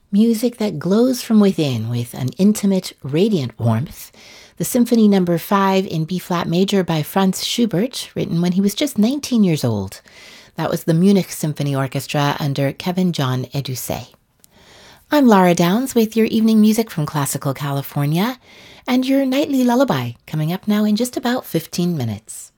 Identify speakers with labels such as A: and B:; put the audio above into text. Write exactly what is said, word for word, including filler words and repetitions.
A: Music that glows from within with an intimate, radiant warmth. The Symphony Number five in B-flat major by Franz Schubert, written when he was just nineteen years old. That was the Munich Symphony Orchestra under Kevin John Edusei. I'm Laura Downs with your evening music from Classical California and your nightly lullaby coming up now in just about fifteen minutes.